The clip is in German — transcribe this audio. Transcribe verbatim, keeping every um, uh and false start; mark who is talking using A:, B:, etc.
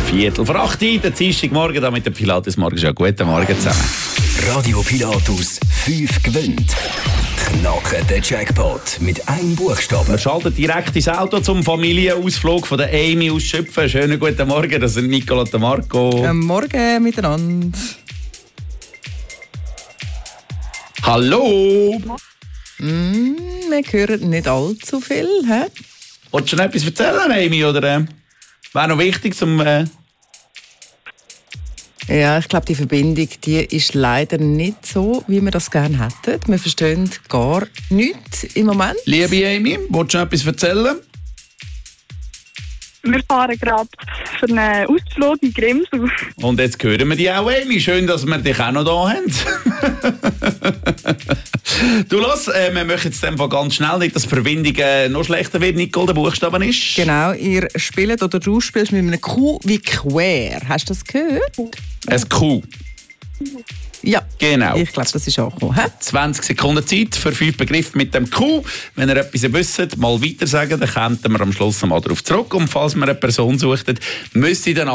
A: Viertel vor acht, der Dienstagmorgen da mit der Pilatus Morgenshow. Guten Morgen zusammen.
B: Radio Pilatus fünf gewinnt. Knacken den Jackpot mit einem Buchstaben.
A: Wir schalten direkt ins Auto zum Familienausflug von der Amy aus Schöpfen. Schönen guten Morgen, das sind Nicola und Marco.
C: Guten Morgen miteinander.
A: Hallo.
C: Mm, wir hören nicht allzu viel. He?
A: Wolltest du noch etwas erzählen, Amy? Oder äh, wäre noch wichtig zum... Äh
C: Ja, ich glaube, die Verbindung die ist leider nicht so, wie wir das gerne hätten. Wir verstehen gar nichts im Moment.
A: Liebe Amy, wolltest du noch etwas erzählen?
D: Wir fahren gerade für einen Ausflug in Grimsau.
A: Und jetzt hören wir dich auch, Amy. Schön, dass wir dich auch noch da haben. Du, lass, äh, wir möchten jetzt einfach ganz schnell nicht, dass die Verbindung äh, noch schlechter wird. Nicole, der Buchstaben ist?
C: Genau, ihr spielt oder du spielst mit einem Q wie quer. Hast du das gehört?
A: Ein Q.
C: Ja,
A: Genau.
C: Ich glaube, das ist angekommen. He?
A: zwanzig Sekunden Zeit für fünf Begriffe mit dem Q. Wenn ihr etwas wisst, mal weiter sagen, dann kommen wir am Schluss mal darauf zurück. Und falls wir eine Person sucht, müsst ihr dann